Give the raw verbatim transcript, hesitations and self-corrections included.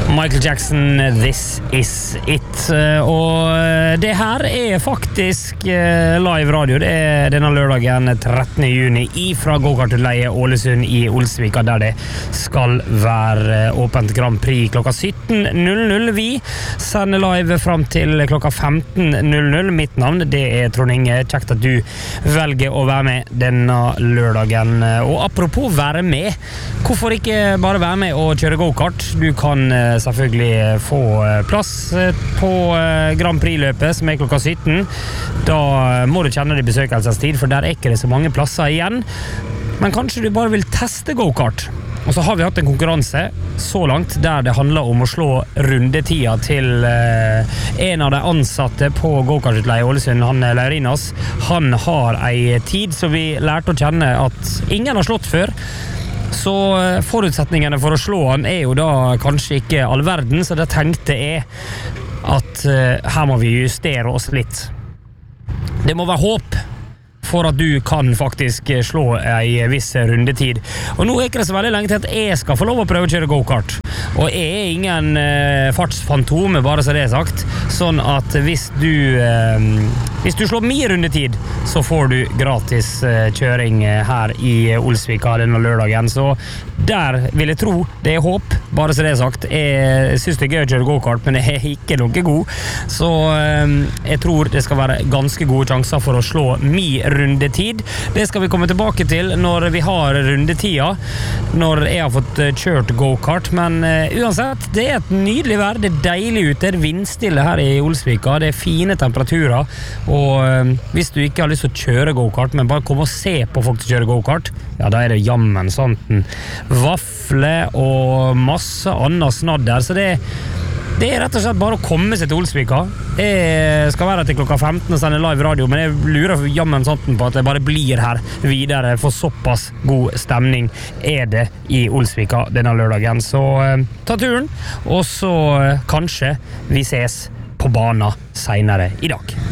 Michael Jackson, This Is It. Og det her er faktisk live radio. Det er denne lørdagen trettende juni ifra Go-Kart-leie Ålesund i Olsvika, der det skal være åpent Grand Prix klokka sytten null null. Vi sender live frem til klokka femten null null. Mitt navn, det er Trond Inge. Kjekt at du velger å være med denne lørdagen. Og apropos være med, hvorfor ikke bare være med og kjøre go-kart? Du kan selvfølgelig få plass på Grand Prix-løpet som er klokka sytten. Da må du kjenne det besøkelsestid, for der er ikke det så mange plasser igjen. Men kanskje du bare vil teste go-kart. Og så har vi hatt en konkurranse så langt der det handler om å slå rundetida til en av de ansatte på go-kart-utleie i Ålesund, han Laurinas. Han har ei tid så vi lærte å kjenne at ingen har slått før. Så forutsetningene for å slå han er jo da kanskje ikke all verden, så det tenkte jeg at uh, her må vi justere oss litt. Det må være håp for at du kan faktisk slå ei viss rundetid. Og nå er ikke det så veldig lenge til at jeg skal få lov å prøve å kjøre go-kart. Og jeg er ingen uh, fartsfantome, bare så det er sagt. Sånn at hvis du, uh, hvis du slår min rundetid, så får du gratis uh, kjøring her i Olsvika denne lørdagen. Så der vil jeg tro det er håp, bare så det er sagt. Jeg synes det er gøy å kjøre go-kart, men jeg er ikke noe god. Så uh, jeg tror det skal være ganske gode sjanser for å slå min rundetid. Det skal vi komme tilbake til når vi har rundetida, når jeg har fått kjørt go-kart. Men uh, uansett, det er et nydelig vær, det er deilig ute, det er vindstille her i Olsvika, det er fine temperaturer, og uh, hvis du ikke har lyst til å kjøre go-kart, men bare komme og se på folk som kjører go-kart, ja, da er det jammen sånn vafle og masse annet snadder, så det Det er rett og slett bare å komme seg til Olsvika. Jeg skal være her til klokka femten og sende live radio, men jeg lurer jammen sånn på at jeg bare blir her videre, for såpass god stemning er det i Olsvika denne lørdagen. Så eh, ta turen, og så eh, kanskje vi ses på bana senere i dag.